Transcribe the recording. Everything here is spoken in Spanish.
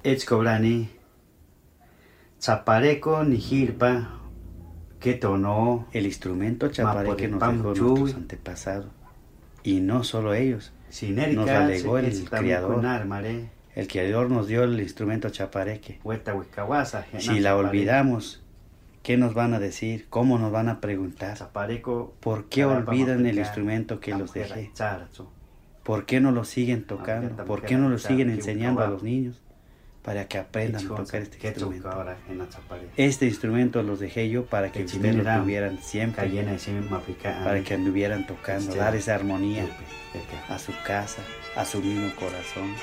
Echcobrani, chapareco ni jirpa, que tono. El instrumento chapareque nos dejó nuestros antepasados. Y no solo ellos. Nos la legó el Creador. El Creador nos dio el instrumento chapareque. Si la olvidamos, ¿qué nos van a decir? ¿Cómo nos van a preguntar? ¿Por qué olvidan el instrumento que los dejé? ¿Por qué no lo siguen tocando? ¿Por qué no lo siguen enseñando a los niños? Para que aprendan a tocar este instrumento. Este instrumento los dejé yo para que ustedes lo tuvieran siempre. Para que anduvieran tocando, dar esa armonía a su casa, a su mismo corazón.